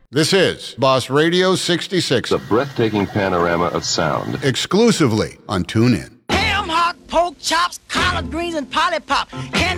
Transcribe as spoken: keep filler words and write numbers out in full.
This is Boss Radio sixty-six. The breathtaking panorama of sound. Exclusively on TuneIn. Ham, hock, pork chops, collard greens, and polly pop. Candy